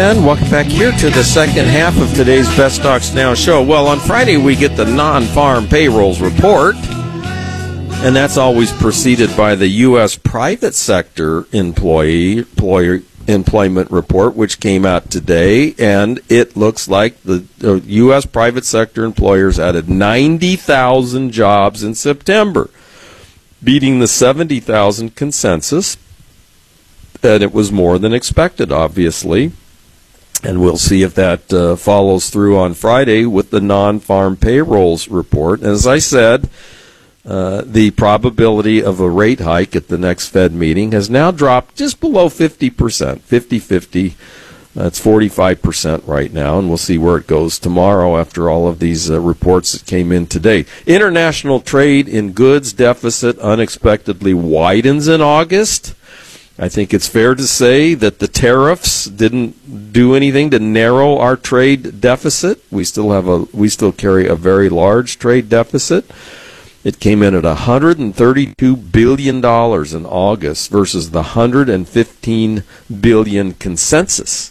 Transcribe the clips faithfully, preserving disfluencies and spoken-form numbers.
and welcome back here to the second half of today's Best Stocks Now show. Well, on Friday we get the non-farm payrolls report, and that's always preceded by the U S private sector employee employer employment report, which came out today, and it looks like the uh, U S private sector employers added ninety thousand jobs in September, beating the seventy thousand consensus. And it was more than expected, obviously. And we'll see if that uh, follows through on Friday with the non-farm payrolls report. As I said, uh, the probability of a rate hike at the next Fed meeting has now dropped just below fifty percent, fifty-fifty. That's forty-five percent right now, and we'll see where it goes tomorrow after all of these uh, reports that came in today. International trade in goods deficit unexpectedly widens in August. I think it's fair to say that the tariffs didn't do anything to narrow our trade deficit. We still have a we still carry a very large trade deficit. It came in at one hundred thirty-two billion dollars in August versus the one hundred fifteen billion dollars consensus.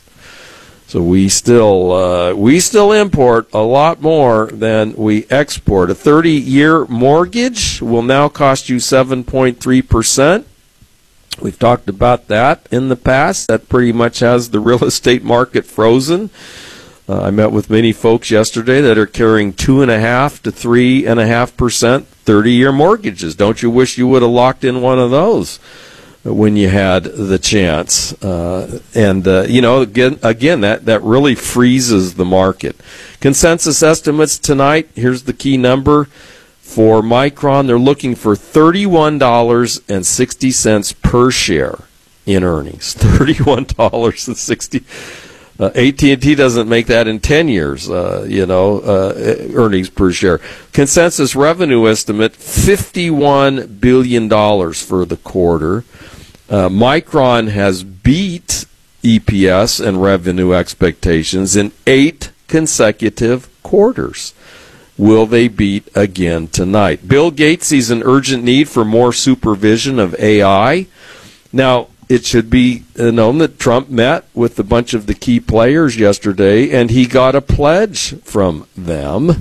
So we still uh, we still import a lot more than we export. A thirty-year mortgage will now cost you seven point three percent. We've talked about that in the past. That pretty much has the real estate market frozen. Uh, I met with many folks yesterday that are carrying two and a half to three and a half percent thirty-year mortgages. Don't you wish you would have locked in one of those when you had the chance? Uh, and uh, you know, again, again, that that really freezes the market. Consensus estimates tonight. Here's the key number. For Micron, they're looking for thirty-one dollars and sixty cents per share in earnings. thirty-one dollars and sixty cents. Uh, A T and T doesn't make that in ten years, uh, you know, uh, earnings per share. Consensus revenue estimate, fifty-one billion dollars for the quarter. Uh, Micron has beat E P S and revenue expectations in eight consecutive quarters. Will they beat again tonight? Bill Gates sees an urgent need for more supervision of A I. Now, it should be known that Trump met with a bunch of the key players yesterday, and he got a pledge from them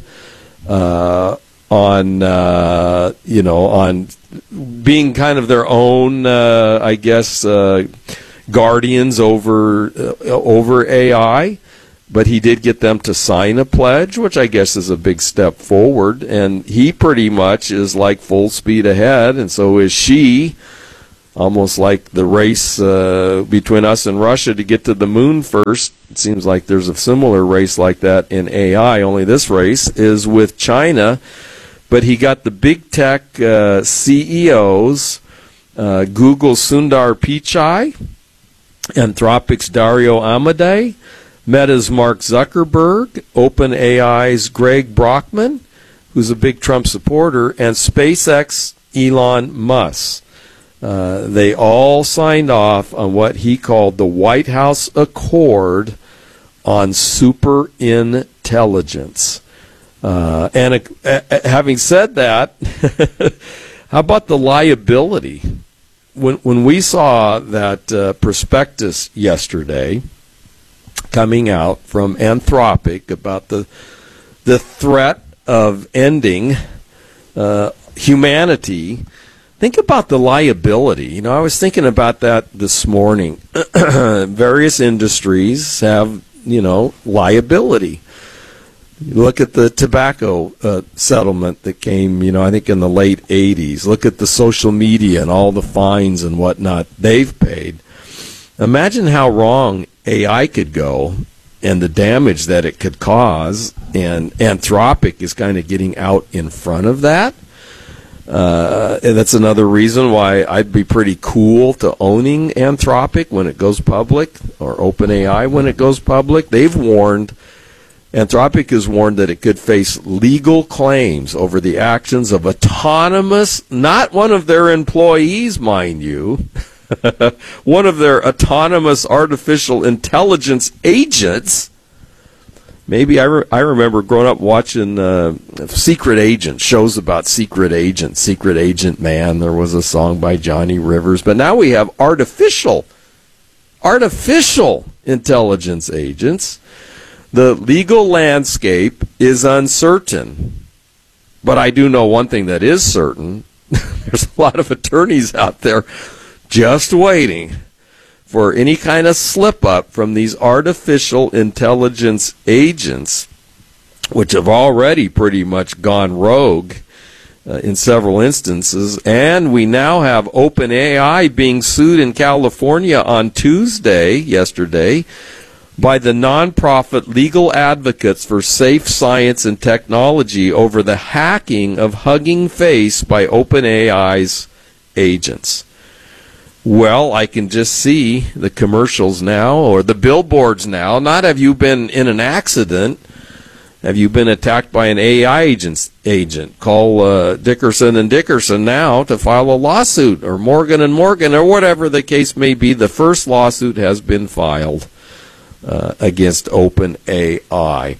uh, on, uh, you know, on being kind of their own, uh, I guess, uh, guardians over uh, over A I. But he did get them to sign a pledge, which I guess is a big step forward. And he pretty much is like full speed ahead, and so is she. Almost like the race uh, between us and Russia to get to the moon first. It seems like there's a similar race like that in A I, only this race is with China. But he got the big tech uh, C E Os, uh, Google's Sundar Pichai, Anthropic's Dario Amodei, Meta's Mark Zuckerberg, OpenAI's Greg Brockman, who's a big Trump supporter, and SpaceX Elon Musk. Uh, they all signed off on what he called the White House Accord on super intelligence. Uh, and uh, having said that, how about the liability? When, when we saw that uh, prospectus yesterday coming out from Anthropic about the the threat of ending uh, humanity, think about the liability. You know, I was thinking about that this morning. Various industries have, you know, liability. You look at the tobacco uh, settlement that came, you know, I think in the late eighties. Look at the social media and all the fines and whatnot they've paid. Imagine how wrong A I could go and the damage that it could cause, and Anthropic is kind of getting out in front of that. Uh, and that's another reason why I'd be pretty cool to owning Anthropic when it goes public, or OpenAI when it goes public. They've warned, Anthropic has warned that it could face legal claims over the actions of autonomous, not one of their employees, mind you, one of their autonomous artificial intelligence agents. Maybe I, re- I remember growing up watching uh, Secret Agent, shows about Secret Agent, Secret Agent Man. There was a song by Johnny Rivers. But now we have artificial, artificial intelligence agents, the legal landscape is uncertain. But I do know one thing that is certain. There's a lot of attorneys out there just waiting for any kind of slip up from these artificial intelligence agents, which have already pretty much gone rogue uh, in several instances. And we now have OpenAI being sued in California on Tuesday, yesterday, by the nonprofit Legal Advocates for Safe Science and Technology over the hacking of Hugging Face by OpenAI's agents. Well, I can just see the commercials now, or the billboards now. Not have you been in an accident. Have you been attacked by an A I agent? agent? Call uh, Dickerson and Dickerson now to file a lawsuit, or Morgan and Morgan, or whatever the case may be. The first lawsuit has been filed uh, against OpenAI.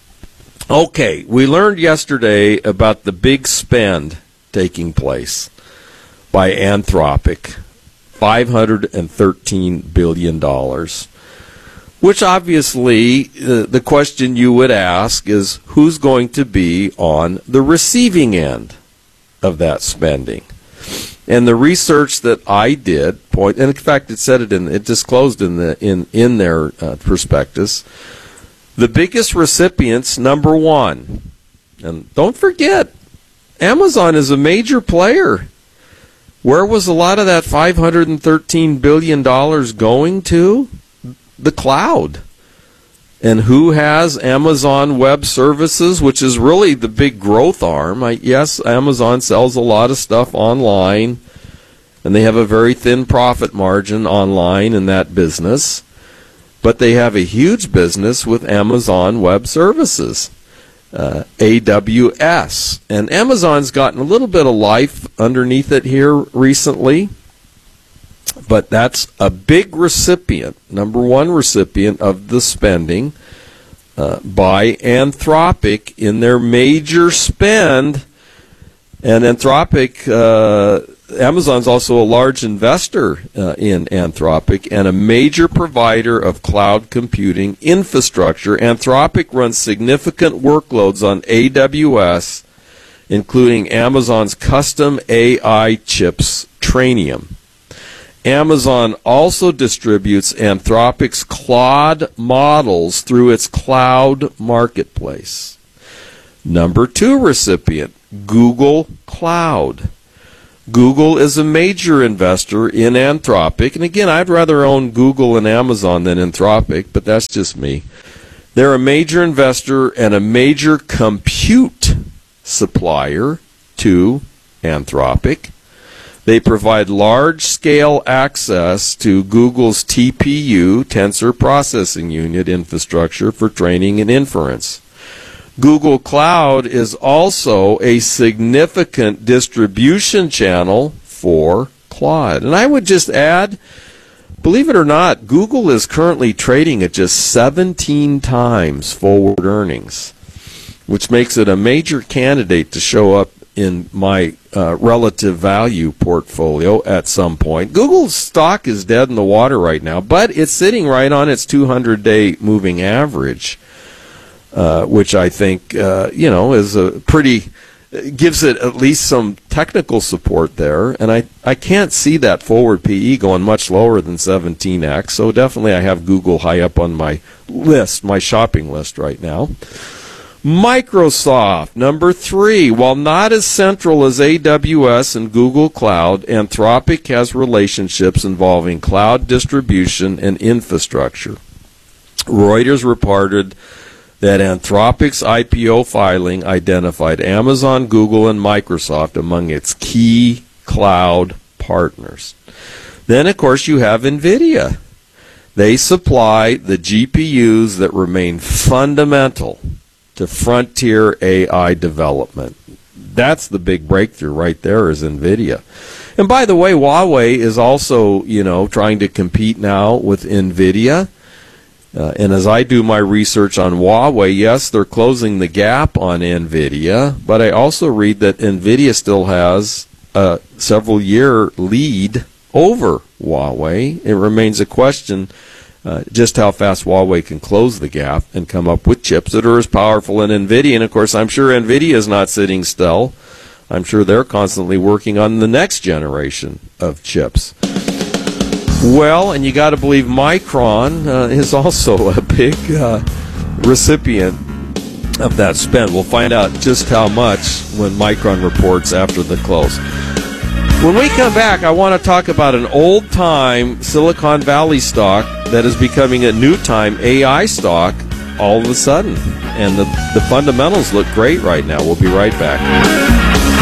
Okay, we learned yesterday about the big spend taking place by Anthropic, five hundred thirteen billion dollars. Which obviously, uh, the question you would ask is, who's going to be on the receiving end of that spending? And the research that I did point, and in fact, it said it in, it disclosed in the in in their uh, prospectus, the biggest recipients, number one, and don't forget, Amazon is a major player. Where was a lot of that five hundred thirteen billion dollars going to? The cloud. And who has Amazon Web Services, which is really the big growth arm? I, yes, Amazon sells a lot of stuff online, and they have a very thin profit margin online in that business, but they have a huge business with Amazon Web Services, uh, A W S. And Amazon's gotten a little bit of life underneath it here recently. But that's a big recipient, number one recipient of the spending uh, by Anthropic in their major spend. And Anthropic, uh, Amazon's also a large investor uh, in Anthropic and a major provider of cloud computing infrastructure. Anthropic runs significant workloads on A W S, including Amazon's custom A I chips, Trainium. Amazon also distributes Anthropic's Claude models through its cloud marketplace. Number two recipient, Google Cloud. Google is a major investor in Anthropic. And again, I'd rather own Google and Amazon than Anthropic, but that's just me. They're a major investor and a major compute supplier to Anthropic. They provide large-scale access to Google's T P U, Tensor Processing Unit infrastructure for training and inference. Google Cloud is also a significant distribution channel for Claude. And I would just add, believe it or not, Google is currently trading at just seventeen times forward earnings, which makes it a major candidate to show up in my uh, relative value portfolio at some point. Google's stock is dead in the water right now, but it's sitting right on its two hundred day moving average, uh, which I think, uh, you know, is a pretty, gives it at least some technical support there. And I, I can't see that forward P E going much lower than seventeen x. So definitely I have Google high up on my list, my shopping list right now. Microsoft, number three. While not as central as A W S and Google Cloud, Anthropic has relationships involving cloud distribution and infrastructure. Reuters reported that Anthropic's I P O filing identified Amazon, Google, and Microsoft among its key cloud partners. Then, of course, you have NVIDIA. They supply the G P Us that remain fundamental to frontier A I development. That's the big breakthrough right there, is NVIDIA. And by the way, Huawei is also, you know, trying to compete now with NVIDIA. Uh, and as I do my research on Huawei, yes, they're closing the gap on NVIDIA, but I also read that NVIDIA still has a several-year lead over Huawei. It remains a question uh, just how fast Huawei can close the gap and come up with chips that are as powerful as NVIDIA. And, of course, I'm sure NVIDIA is not sitting still. I'm sure they're constantly working on the next generation of chips. Well, and you got to believe Micron uh, is also a big uh, recipient of that spend. We'll find out just how much when Micron reports after the close. When we come back, I want to talk about an old-time Silicon Valley stock that is becoming a new-time A I stock all of a sudden. And the, the fundamentals look great right now. We'll be right back.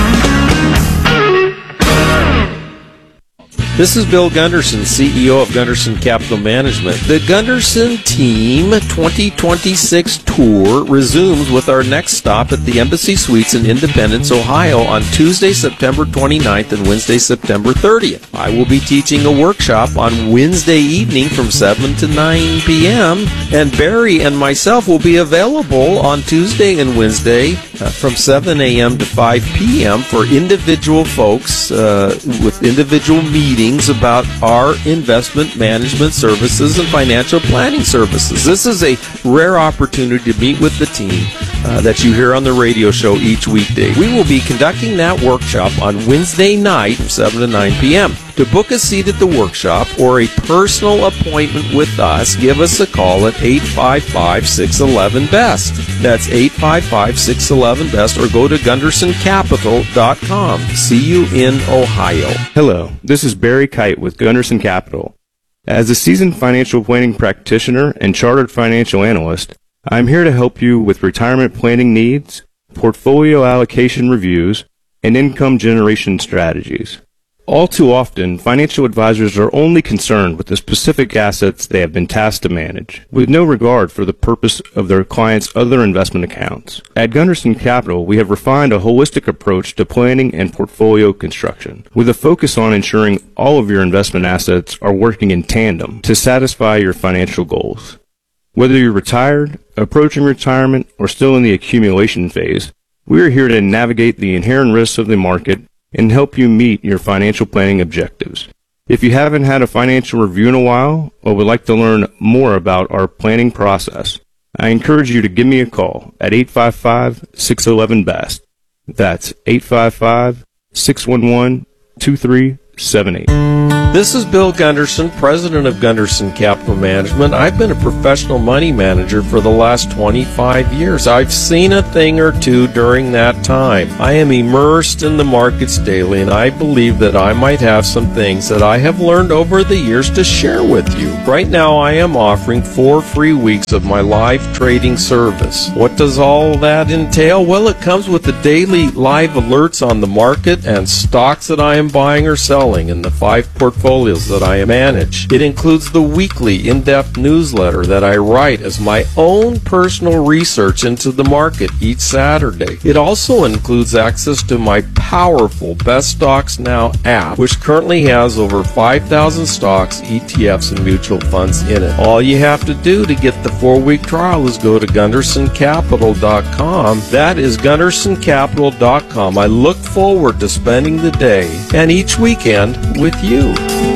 This is Bill Gunderson, C E O of Gunderson Capital Management. The Gunderson Team twenty twenty-six tour resumes with our next stop at the Embassy Suites in Independence, Ohio on Tuesday, September twenty-ninth and Wednesday, September thirtieth. I will be teaching a workshop on Wednesday evening from seven to nine p.m. and Barry and myself will be available on Tuesday and Wednesday uh, from seven a.m. to five p.m. for individual folks uh, with individual meetings about our investment management services and financial planning services. This is a rare opportunity to meet with the team uh, that you hear on the radio show each weekday. We will be conducting that workshop on Wednesday night from seven to nine p.m. To book a seat at the workshop or a personal appointment with us, give us a call at eight five five, six one one, B E S T. That's eight five five, six one one, B E S T, or go to gunderson capital dot com. See you in Ohio. Hello, this is Barry Kite with Gunderson Capital. As a seasoned financial planning practitioner and chartered financial analyst, I'm here to help you with retirement planning needs, portfolio allocation reviews, and income generation strategies. All too often, financial advisors are only concerned with the specific assets they have been tasked to manage, with no regard for the purpose of their clients' other investment accounts. At Gunderson Capital, we have refined a holistic approach to planning and portfolio construction, with a focus on ensuring all of your investment assets are working in tandem to satisfy your financial goals. Whether you're retired, approaching retirement, or still in the accumulation phase, we are here to navigate the inherent risks of the market and help you meet your financial planning objectives. If you haven't had a financial review in a while or would like to learn more about our planning process, I encourage you to give me a call at eight five five, six one one, B E S T. That's eight five five, six one one, two three seven eight. This is Bill Gunderson, president of Gunderson Capital Management. I've been a professional money manager for the last twenty-five years. I've seen a thing or two during that time. I am immersed in the markets daily, and I believe that I might have some things that I have learned over the years to share with you. Right now, I am offering four free weeks of my live trading service. What does all that entail? Well, it comes with the daily live alerts on the market and stocks that I am buying or selling in the five portfolios that I manage. It includes the weekly in-depth newsletter that I write as my own personal research into the market each Saturday. It also includes access to my powerful Best Stocks Now app, which currently has over five thousand stocks, E T Fs, and mutual funds in it. All you have to do to get the four-week trial is go to gunderson capital dot com. That is gunderson capital dot com. I look forward to spending the day and each weekend with you.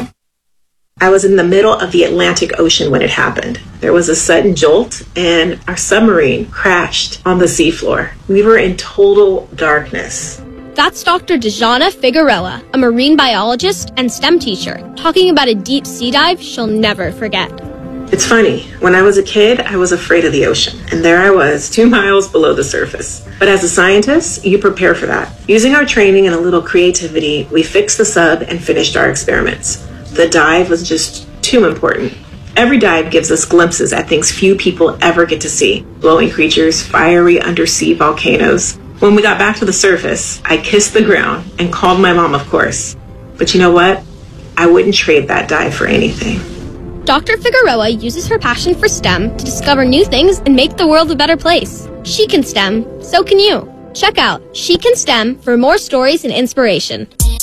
I was in the middle of the Atlantic Ocean when it happened. There was a sudden jolt and our submarine crashed on the seafloor. We were in total darkness. That's Doctor Dejana Figueroa, a marine biologist and STEM teacher, talking about a deep sea dive she'll never forget. It's funny, when I was a kid, I was afraid of the ocean, and there I was, two miles below the surface. But as a scientist, you prepare for that. Using our training and a little creativity, we fixed the sub and finished our experiments. The dive was just too important. Every dive gives us glimpses at things few people ever get to see. Glowing creatures, fiery undersea volcanoes. When we got back to the surface, I kissed the ground and called my mom, of course. But you know what? I wouldn't trade that dive for anything. Doctor Figueroa uses her passion for STEM to discover new things and make the world a better place. She can STEM, so can you. Check out She Can STEM for more stories and inspiration.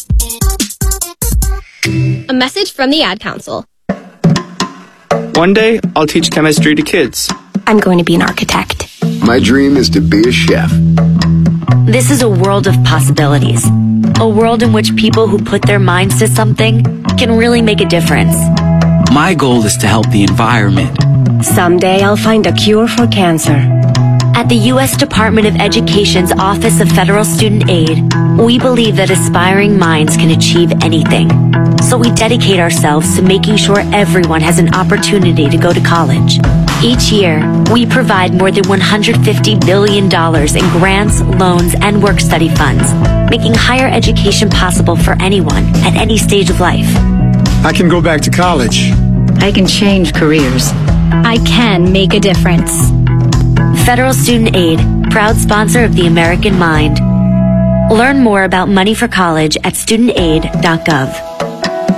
A message from the Ad Council. One day, I'll teach chemistry to kids. I'm going to be an architect. My dream is to be a chef. This is a world of possibilities. A world in which people who put their minds to something can really make a difference. My goal is to help the environment. Someday I'll find a cure for cancer. At the U S Department of Education's Office of Federal Student Aid, we believe that aspiring minds can achieve anything. So we dedicate ourselves to making sure everyone has an opportunity to go to college. Each year, we provide more than one hundred fifty billion dollars in grants, loans, and work-study funds, making higher education possible for anyone at any stage of life. I can go back to college. I can change careers. I can make a difference. Federal Student Aid, proud sponsor of the American Mind. Learn more about money for college at student aid dot gov.